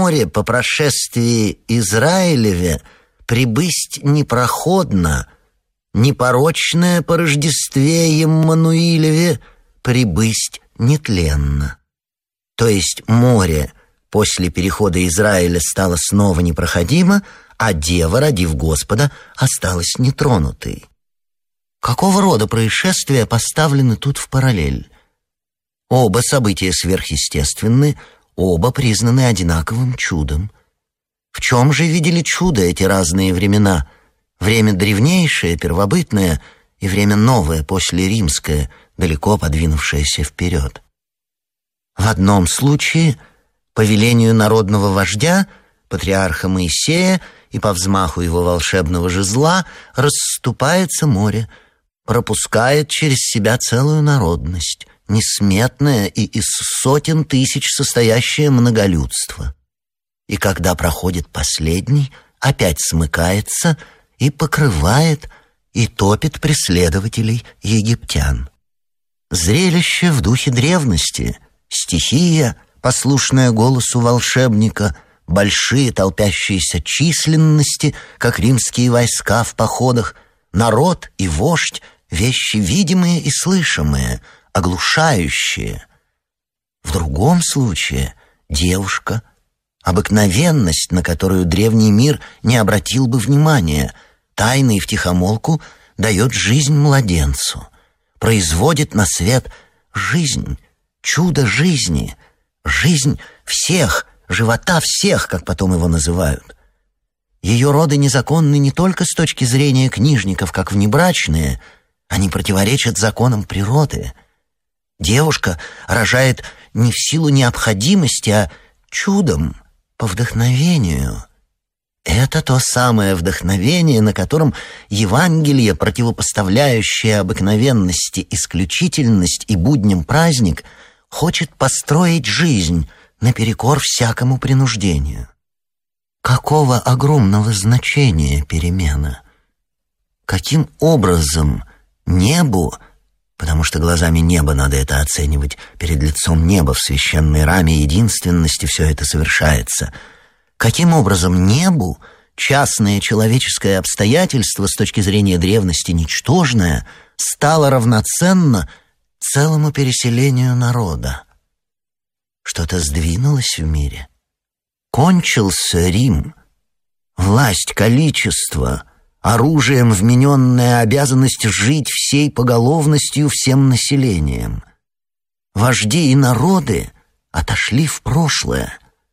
море по прошествии Израилеве прибысть непроходно, непорочное по Рождестве Еммануилеве прибысть нетленно. То есть море после перехода Израиля стало снова непроходимо, а дева, родив Господа, осталась нетронутой. Какого рода происшествия поставлены тут в параллель? Оба события сверхъестественны, оба признаны одинаковым чудом. В чем же видели чудо эти разные времена? Время древнейшее, первобытное, и время новое, послеримское, далеко подвинувшееся вперед. В одном случае, по велению народного вождя, патриарха Моисея, и по взмаху его волшебного жезла расступается море, пропускает через себя целую народность, несметное и из сотен тысяч состоящее многолюдство. И когда проходит последний, опять смыкается и покрывает, и топит преследователей египтян. Зрелище в духе древности, стихия, послушная голосу волшебника, большие толпящиеся численности, как римские войска в походах, народ и вождь, вещи видимые и слышимые, оглушающие. В другом случае девушка, обыкновенность, на которую древний мир не обратил бы внимания, тайно и втихомолку дает жизнь младенцу, производит на свет жизнь, чудо жизни, жизнь всех, живота всех, как потом его называют. Ее роды незаконны не только с точки зрения книжников, как внебрачные, они противоречат законам природы. Девушка рожает не в силу необходимости, а чудом, по вдохновению. Это то самое вдохновение, на котором Евангелие, противопоставляющее обыкновенности исключительность и будням праздник, хочет построить жизнь наперекор всякому принуждению. Какого огромного значения перемена? Каким образом небу, потому что глазами неба надо это оценивать, перед лицом неба в священной раме единственности все это совершается, каким образом небу частное человеческое обстоятельство с точки зрения древности ничтожное стало равноценно целому переселению народа? Что-то сдвинулось в мире. Кончился Рим. Власть, количество, оружием вмененная обязанность жить всей поголовностью всем населением. Вожди и народы отошли в прошлое.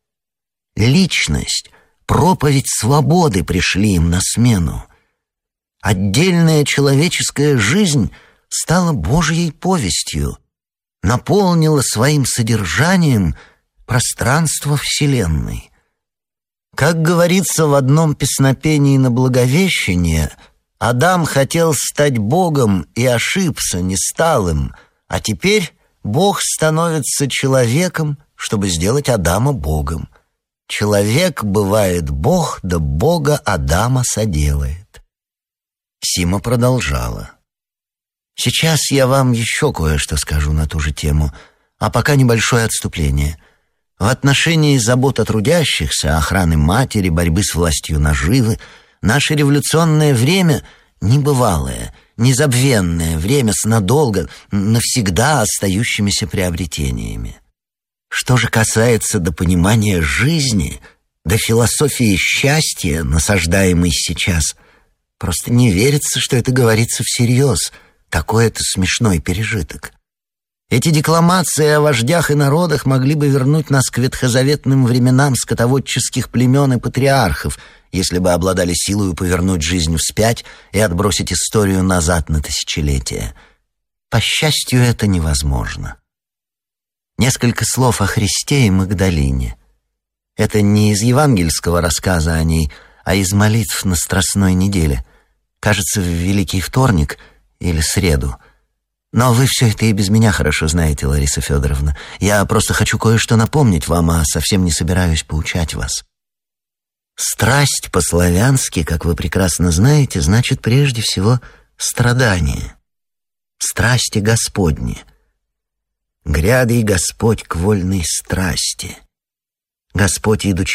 Личность, проповедь свободы пришли им на смену. Отдельная человеческая жизнь стала Божьей повестью, наполнила своим содержанием пространство Вселенной. Как говорится в одном песнопении на Благовещение, Адам хотел стать Богом и ошибся, не стал им, а теперь Бог становится человеком, чтобы сделать Адама Богом. Человек бывает Бог, да Бога Адама соделает. Сима продолжала. Сейчас я вам еще кое-что скажу на ту же тему, а пока небольшое отступление. В отношении забот о трудящихся, охраны матери, борьбы с властью наживы, наше революционное время небывалое, незабвенное время с надолго, навсегда остающимися приобретениями. Что же касается до понимания жизни, до философии счастья, насаждаемой сейчас, просто не верится, что это говорится всерьез. Такой это смешной пережиток. Эти декламации о вождях и народах могли бы вернуть нас к ветхозаветным временам скотоводческих племен и патриархов, если бы обладали силой повернуть жизнь вспять и отбросить историю назад на тысячелетия. По счастью, это невозможно. Несколько слов о Христе и Магдалине. Это не из евангельского рассказа о ней, а из молитв на Страстной неделе. Кажется, в Великий вторник или среду. Но вы все это и без меня хорошо знаете, Лариса Федоровна. Я просто хочу кое-что напомнить вам, а совсем не собираюсь поучать вас. Страсть по-славянски, как вы прекрасно знаете, значит прежде всего страдание. Страсти Господни. Грядый Господь к вольной страсти. Господь, идучи